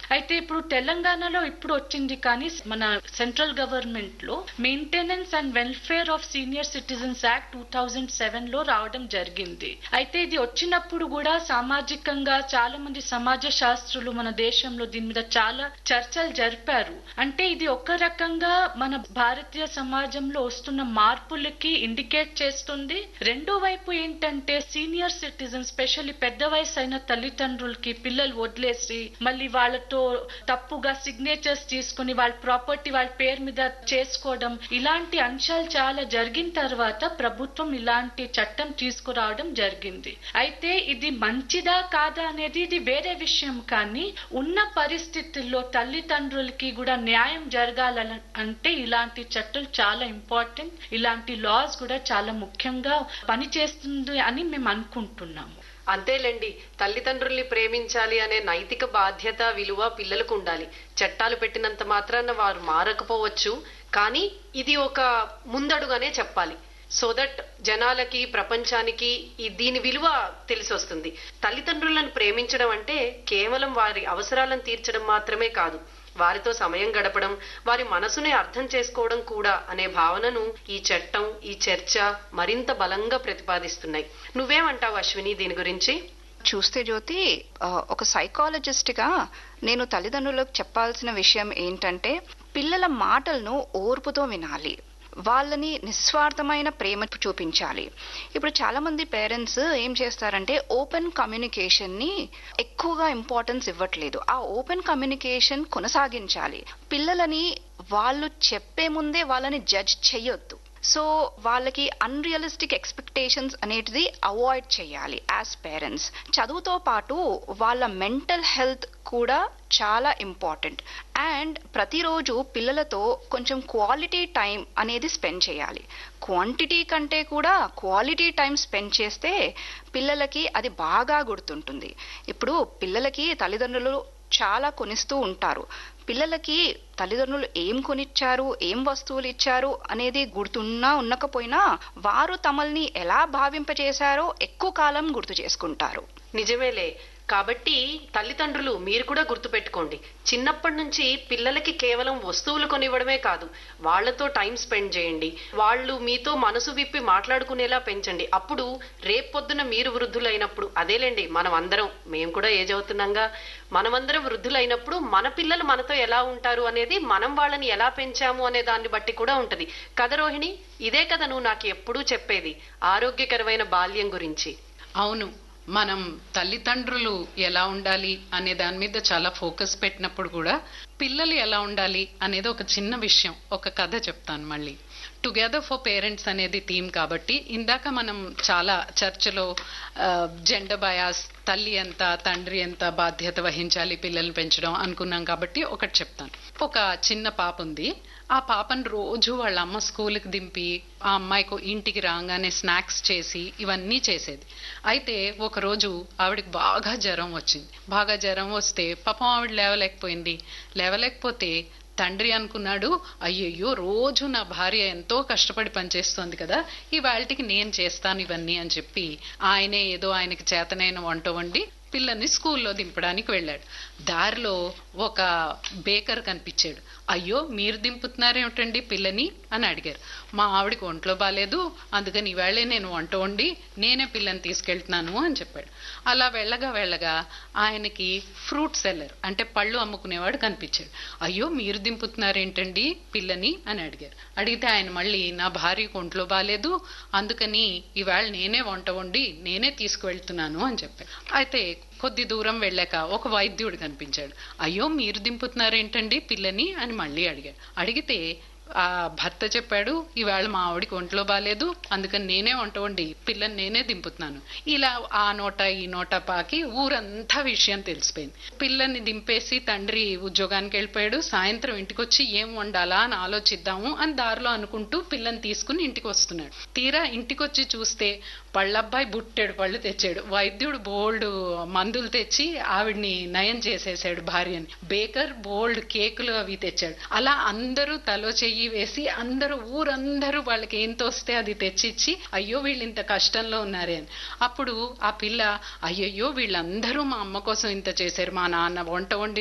అయితే ఇప్పుడు తెలంగాణలో ఇప్పుడు వచ్చింది, కానీ మన సెంట్రల్ గవర్నమెంట్ లో maintenance and welfare of senior citizens act 2007 లో రావడం జరిగింది. అయితే ఇది వచ్చినప్పుడు కూడా సామాజికంగా చాలా మంది సమాజ శాస్త్రులు మన దేశంలో దీని మీద చాలా చర్చలు జరిపారు. అంటే ఇది ఒక రకంగా మన భారతీయ సమాజంలో వస్తున్న మార్పులకి ఇండికేట్ చేస్తుంది. రెండో వైపు ఏంటంటే సీనియర్ సిటిజన్, స్పెషల్లీ పెద్ద వయసు అయిన తల్లిదండ్రులకి పిల్లలు వదిలేసి మళ్ళీ వాళ్ళతో తప్పుగా సిగ్నేచర్స్ తీసుకుని వాళ్ళ ప్రాపర్టీ వాళ్ళ పేరు మీద చేసుకోవడం, ఇలాంటి అంశాలు చాలా జరిగిన తర్వాత ప్రభుత్వం ఇలాంటి చట్టం తీసుకురావడం జరిగింది. అయితే ఇది మంచిదా కాదా అనేది ఇది వేరే విషయం, కానీ ఉన్న పరిస్థితుల్లో తల్లిదండ్రులకి కూడా న్యాయం జరగాలంటే ఇలాంటి చట్టాలు చాలా ఇంపార్టెంట్. ఇలాంటి లాస్ కూడా చాలా ముఖ్యంగా పనిచేస్తుంది అని మేము అనుకుంటున్నాము. అంతేలేండి, తల్లిదండ్రుల్ని ప్రేమించాలి అనే నైతిక బాధ్యత, విలువ పిల్లలకు ఉండాలి. చట్టాలు పెట్టినంత మాత్రాన వారు మారకపోవచ్చు, కానీ ఇది ఒక ముందడుగానే చెప్పాలి. సో దట్ జనాలకి, ప్రపంచానికి దీని విలువ తెలిసి వస్తుంది. తల్లిదండ్రులను ప్రేమించడం అంటే కేవలం వారి అవసరాలను తీర్చడం మాత్రమే కాదు, వారితో సమయం గడపడం, వారి మనసుని అర్థం చేసుకోవడం కూడా అనే భావనను ఈ చట్టం, ఈ చర్చ మరింత బలంగా ప్రతిపాదిస్తున్నాయి. నువ్వేమంటావు అశ్విని దీని గురించి? చూస్తే జ్యోతి, ఒక సైకాలజిస్ట్ గా నేను తల్లిదండ్రులకు చెప్పాల్సిన విషయం ఏంటంటే పిల్లల మాటలను ఓర్పుతో వినాలి, వాళ్ళని నిస్వార్థమైన ప్రేమ చూపించాలి. ఇప్పుడు చాలా మంది పేరెంట్స్ ఏం చేస్తారంటే ఓపెన్ కమ్యూనికేషన్ ని ఎక్కువగా ఇంపార్టెన్స్ ఇవ్వట్లేదు. ఆ ఓపెన్ కమ్యూనికేషన్ కొనసాగించాలి. పిల్లలని వాళ్ళు చెప్పే ముందే వాళ్ళని జడ్జ్ చెయ్యొద్దు. సో వాళ్ళకి అన్రియలిస్టిక్ ఎక్స్పెక్టేషన్స్ అనేటిది అవాయిడ్ చేయాలి యాజ్ పేరెంట్స్. చదువుతో పాటు వాళ్ళ మెంటల్ హెల్త్ కూడా చాలా ఇంపార్టెంట్. అండ్ ప్రతిరోజు పిల్లలతో కొంచెం క్వాలిటీ టైం అనేది స్పెండ్ చేయాలి. క్వాంటిటీ కంటే కూడా క్వాలిటీ టైం స్పెండ్ చేస్తే పిల్లలకి అది బాగా గుర్తుంటుంది. ఇప్పుడు పిల్లలకి తల్లిదండ్రులు చాలా కొనిస్తూ ఉంటారు. పిల్లలకి తల్లిదండ్రులు ఏం కొనిచ్చారు, ఏం వస్తువులు ఇచ్చారు అనేది గుర్తున్నా ఉండకపోయినా వారు తమల్ని ఎలా భావింపచేశారో ఎక్కువ కాలం గుర్తు చేసుకుంటారు. నిజమేలే. కాబట్టి తల్లిదండ్రులు మీరు కూడా గుర్తుపెట్టుకోండి, చిన్నప్పటి నుంచి పిల్లలకి కేవలం వస్తువులు కొనివ్వడమే కాదు, వాళ్లతో టైం స్పెండ్ చేయండి. వాళ్ళు మీతో మనసు విప్పి మాట్లాడుకునేలా పెంచండి. అప్పుడు రేపొద్దున మీరు వృద్ధులైనప్పుడు, అదేలేండి మనం అందరం, మేము కూడా ఏజ్ అవుతున్నాగా, మనమందరం వృద్ధులైనప్పుడు మన పిల్లలు మనతో ఎలా ఉంటారు అనేది, మనం వాళ్ళని ఎలా పెంచాము అనే దాన్ని బట్టి కూడా ఉంటది కదా రోహిణి? ఇదే కదా నువ్వు నాకు ఎప్పుడూ చెప్పేది, ఆరోగ్యకరమైన బాల్యం గురించి. అవును, మనం తల్లిదండ్రులు ఎలా ఉండాలి అనే దాని మీద చాలా ఫోకస్ పెట్టినప్పుడు కూడా పిల్లలు ఎలా ఉండాలి అనేది ఒక చిన్న విషయం, ఒక కథ చెప్తాను మళ్ళీ. టుగెదర్ ఫర్ పేరెంట్స్ అనేది థీమ్ కాబట్టి ఇందాక మనం చాలా చర్చలో జెండర్ బయాస్, తల్లి ఎంత తండ్రి ఎంత బాధ్యత వహించాలి పిల్లల్ని పెంచడం అనుకున్నాం కాబట్టి ఒకటి చెప్తాను. ఒక చిన్న పాప ఉంది. ఆ పాపను రోజు వాళ్ళ అమ్మ స్కూల్కి దింపి ఆ అమ్మాయికి ఇంటికి రాగానే స్నాక్స్ చేసి ఇవన్నీ చేసేది. అయితే ఒకరోజు ఆవిడకి బాగా జ్వరం వచ్చింది. బాగా జ్వరం వస్తే పాపం ఆవిడ లేవలేకపోతే తండ్రి అనుకున్నాడు, అయ్యయ్యో రోజు నా భార్య ఎంతో కష్టపడి పనిచేస్తోంది కదా, ఇవాళకి నేను చేస్తాను ఇవన్నీ అని చెప్పి ఆయనే ఏదో ఆయనకి చేతనైన వంట వండి పిల్లల్ని స్కూల్లో దింపడానికి వెళ్ళాడు. దారిలో ఒక బేకర్ కనిపించాడు. అయ్యో మీరు దింపుతున్నారేమిటండి పిల్లని అని అడిగారు. మా ఆవిడికి ఒంట్లో బాలేదు, అందుకని ఈవేళే నేను వంట వండి నేనే పిల్లని తీసుకెళ్తున్నాను అని చెప్పాడు. అలా వెళ్ళగా ఆయనకి ఫ్రూట్ సెల్లర్ అంటే పళ్ళు అమ్ముకునేవాడు కనిపించాడు. అయ్యో మీరు దింపుతున్నారేంటండి పిల్లని అని అడిగారు. అడిగితే ఆయన మళ్ళీ నా భార్యకు ఒంట్లో బాలేదు, అందుకని ఈవేళ నేనే వంట వండి నేనే తీసుకువెళ్తున్నాను అని చెప్పాడు. అయితే కొద్ది దూరం వెళ్ళాక ఒక వైద్యుడు కనిపించాడు. అయ్యో మీరు దింపుతున్నారేంటండి పిల్లని అని మళ్ళీ అడిగాడు. అడిగితే ఆ భర్త చెప్పాడు, ఈవేళ మా ఆవిడికి ఒంట్లో బాలేదు, అందుకని నేనే వంట వండి పిల్లని నేనే దింపుతున్నాను. ఇలా ఆ నోట ఈ నోట పాకి ఊరంతా విషయం తెలిసిపోయింది. పిల్లని దింపేసి తండ్రి ఉద్యోగానికి వెళ్ళిపోయాడు. సాయంత్రం ఇంటికి వచ్చి ఏం వండాలా అని ఆలోచిద్దాము అని దారిలో అనుకుంటూ పిల్లని తీసుకుని ఇంటికి వస్తున్నాడు. తీరా ఇంటికి వచ్చి చూస్తే పళ్ళబ్బాయి బుట్టెడు పళ్ళు తెచ్చాడు. వైద్యుడు బోల్డ్ మందులు తెచ్చి ఆవిడ్ని నయం చేసేసాడు భార్యని. బేకర్ బోల్డ్ కేకులు అవి తెచ్చాడు. అలా అందరూ తలో చెయ్యి వేసి ఊరందరూ వాళ్ళకి ఏం తోస్తే అది తెచ్చిచ్చి అయ్యో వీళ్ళు ఇంత కష్టంలో ఉన్నారే అని. అప్పుడు ఆ పిల్ల అయ్యయ్యో వీళ్ళందరూ మా అమ్మ కోసం ఇంత చేశారు, మా నాన్న వంట వండి